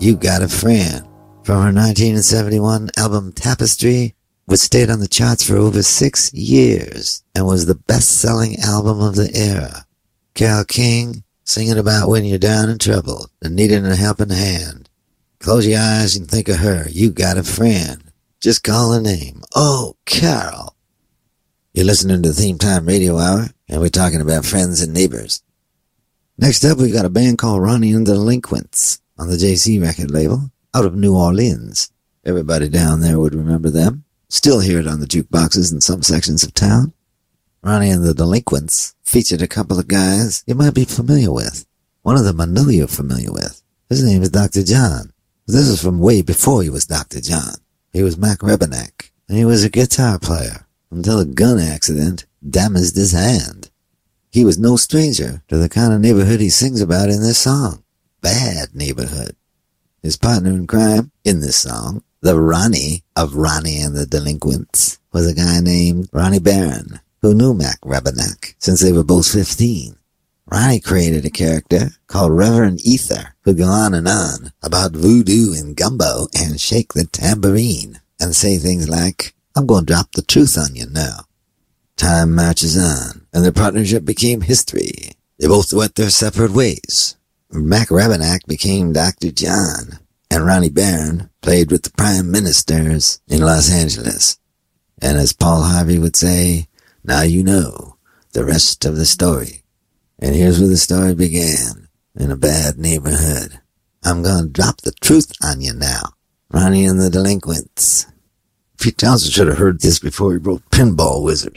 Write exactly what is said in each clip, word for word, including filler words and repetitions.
You Got a Friend, from her nineteen seventy-one album Tapestry, which stayed on the charts for over six years and was the best-selling album of the era. Carole King, singing about when you're down in trouble and needing a helping hand. Close your eyes and think of her. You got a friend. Just call her name. Oh, Carol. You're listening to the Theme Time Radio Hour, and we're talking about friends and neighbors. Next up, we got a band called Ronnie and the Delinquents on the J C record label out of New Orleans. Everybody down there would remember them. Still hear it on the jukeboxes in some sections of town. Ronnie and the Delinquents featured a couple of guys you might be familiar with. One of them I know you're familiar with. His name is Doctor John. This is from way before he was Doctor John. He was Mac Rebennack, and he was a guitar player until a gun accident damaged his hand. He was no stranger to the kind of neighborhood he sings about in this song. Bad neighborhood. His partner in crime in this song, the Ronnie of Ronnie and the Delinquents, was a guy named Ronnie Barron, who knew Mac Rebennack since they were both fifteen. Ronnie created a character called Reverend Ether, who'd go on and on about voodoo and gumbo and shake the tambourine and say things like, I'm going to drop the truth on you now. Time marches on, and their partnership became history. They both went their separate ways. Mac Rebennack became Doctor John, and Ronnie Barron played with the prime ministers in Los Angeles. And as Paul Harvey would say, now you know the rest of the story. And here's where the story began, in a bad neighborhood. I'm gonna drop the truth on you now. Ronnie and the Delinquents. Pete Townsend should have heard this before he wrote Pinball Wizard.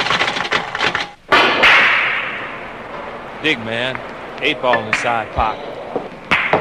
Dig, man. Eight ball in the side pocket.